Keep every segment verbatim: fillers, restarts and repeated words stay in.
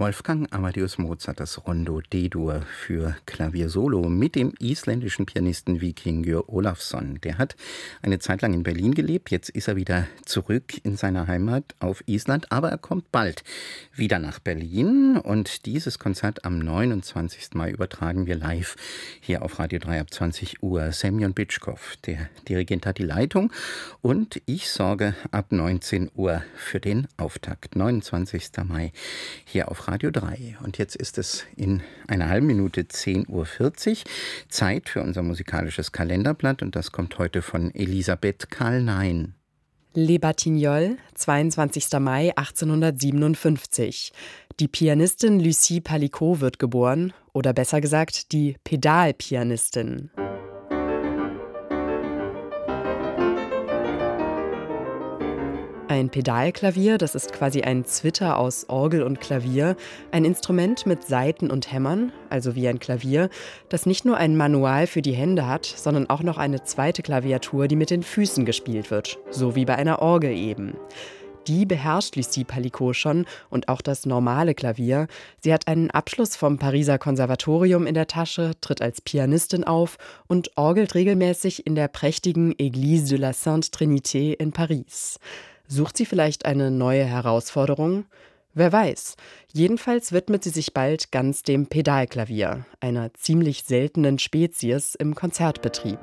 Wolfgang Amadeus Mozart, das Rondo D-Dur für Klavier-Solo mit dem isländischen Pianisten Víkingur Ólafsson. Der hat eine Zeit lang in Berlin gelebt, jetzt ist er wieder zurück in seiner Heimat auf Island, aber er kommt bald wieder nach Berlin und dieses Konzert am neunundzwanzigsten Mai übertragen wir live hier auf Radio drei ab zwanzig Uhr. Semyon Bitschkov, der Dirigent, hat die Leitung und ich sorge ab neunzehn Uhr für den Auftakt. neunundzwanzigsten Mai hier auf Radio drei. Und jetzt ist es in einer halben Minute zehn Uhr vierzig. Zeit für unser musikalisches Kalenderblatt und das kommt heute von Elisabeth Karl-Nein. Les Batignolles, zweiundzwanzigsten Mai achtzehnhundertsiebenundfünfzig. Die Pianistin Lucie Palicot wird geboren, oder besser gesagt die Pedalpianistin. Ein Pedalklavier, das ist quasi ein Zwitter aus Orgel und Klavier, ein Instrument mit Saiten und Hämmern, also wie ein Klavier, das nicht nur ein Manual für die Hände hat, sondern auch noch eine zweite Klaviatur, die mit den Füßen gespielt wird, so wie bei einer Orgel eben. Die beherrscht Lucie Palicot schon und auch das normale Klavier. Sie hat einen Abschluss vom Pariser Konservatorium in der Tasche, tritt als Pianistin auf und orgelt regelmäßig in der prächtigen Église de la Sainte Trinité in Paris. Sucht sie vielleicht eine neue Herausforderung? Wer weiß. Jedenfalls widmet sie sich bald ganz dem Pedalklavier, einer ziemlich seltenen Spezies im Konzertbetrieb.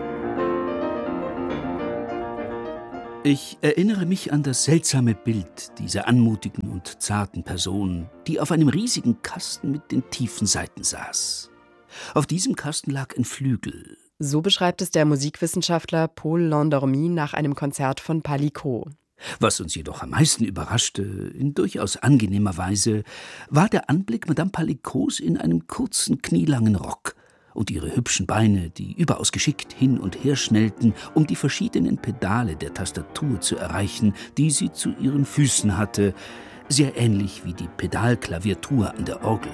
Ich erinnere mich an das seltsame Bild dieser anmutigen und zarten Person, die auf einem riesigen Kasten mit den tiefen Saiten saß. Auf diesem Kasten lag ein Flügel. So beschreibt es der Musikwissenschaftler Paul Landormy nach einem Konzert von Palicot. Was uns jedoch am meisten überraschte, in durchaus angenehmer Weise, war der Anblick Madame Palicots in einem kurzen, knielangen Rock und ihre hübschen Beine, die überaus geschickt hin und her schnellten, um die verschiedenen Pedale der Tastatur zu erreichen, die sie zu ihren Füßen hatte, sehr ähnlich wie die Pedalklaviatur an der Orgel.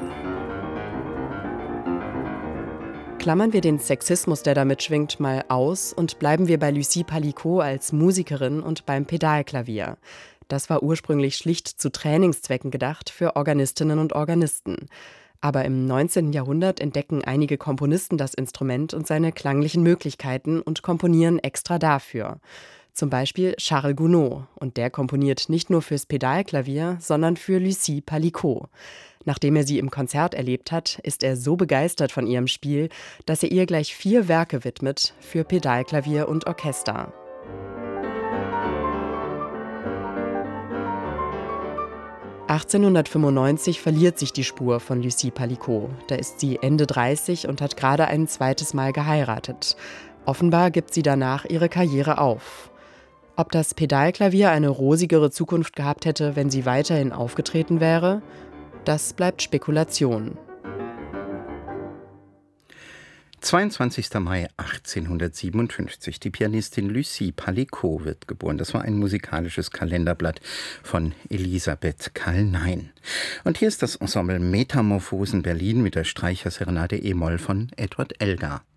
Klammern wir den Sexismus, der da mitschwingt, mal aus und bleiben wir bei Lucie Palicot als Musikerin und beim Pedalklavier. Das war ursprünglich schlicht zu Trainingszwecken gedacht für Organistinnen und Organisten. Aber im neunzehnten Jahrhundert entdecken einige Komponisten das Instrument und seine klanglichen Möglichkeiten und komponieren extra dafür. Zum Beispiel Charles Gounod, und der komponiert nicht nur fürs Pedalklavier, sondern für Lucie Palicot. Nachdem er sie im Konzert erlebt hat, ist er so begeistert von ihrem Spiel, dass er ihr gleich vier Werke widmet für Pedalklavier und Orchester. achtzehnhundertfünfundneunzig verliert sich die Spur von Lucie Palicot. Da ist sie Ende dreißig und hat gerade ein zweites Mal geheiratet. Offenbar gibt sie danach ihre Karriere auf. Ob das Pedalklavier eine rosigere Zukunft gehabt hätte, wenn sie weiterhin aufgetreten wäre? Das bleibt Spekulation. zweiundzwanzigsten Mai achtzehnhundertsiebenundfünfzig. Die Pianistin Lucie Palicot wird geboren. Das war ein musikalisches Kalenderblatt von Elisabeth Karl-Nein. Und hier ist das Ensemble Metamorphosen Berlin mit der Streicherserenade E-Moll von Edward Elgar.